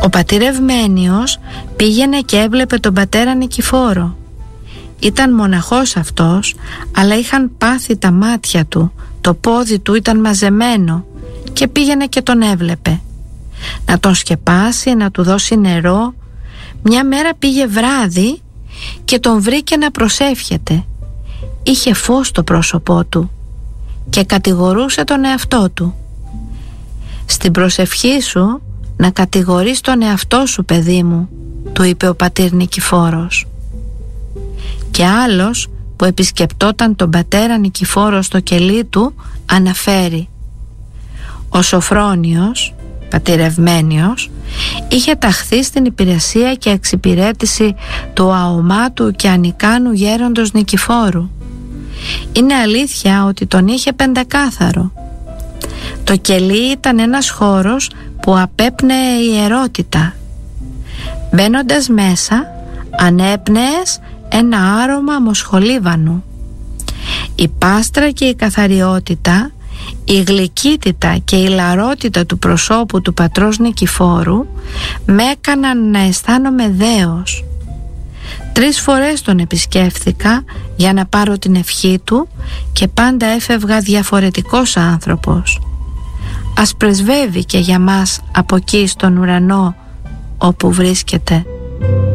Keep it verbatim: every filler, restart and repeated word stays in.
Ο πατήρ Ευμένιος πήγαινε και έβλεπε τον πατέρα Νικηφόρο. Ήταν μοναχός αυτός, αλλά είχαν πάθει τα μάτια του, το πόδι του ήταν μαζεμένο και πήγαινε και τον έβλεπε. Να τον σκεπάσει, να του δώσει νερό. Μια μέρα πήγε βράδυ και τον βρήκε να προσεύχεται. Είχε φως στο πρόσωπό του και κατηγορούσε τον εαυτό του. «Στην προσευχή σου να κατηγορείς τον εαυτό σου, παιδί μου», του είπε ο πατήρ Νικηφόρος. Και άλλος που επισκεπτόταν τον πατέρα Νικηφόρο στο κελί του αναφέρει: «Ο Σοφρόνιος, πατήρ Ευμένιος, είχε ταχθεί στην υπηρεσία και εξυπηρέτηση του αωμάτου και ανικάνου γέροντος Νικηφόρου. Είναι αλήθεια ότι τον είχε πεντακάθαρο. Το κελί ήταν ένας χώρος που απέπνεε ιερότητα. Μπαίνοντας μέσα ανέπνεες ένα άρωμα μοσχολίβανου. Η πάστρα και η καθαριότητα, η γλυκύτητα και η λαρότητα του προσώπου του πατρός Νικηφόρου με έκαναν να αισθάνομαι δέος. Τρεις φορές τον επισκέφθηκα για να πάρω την ευχή του και πάντα έφευγα διαφορετικός άνθρωπος. Ας πρεσβεύει και για μας από εκεί στον ουρανό όπου βρίσκεται».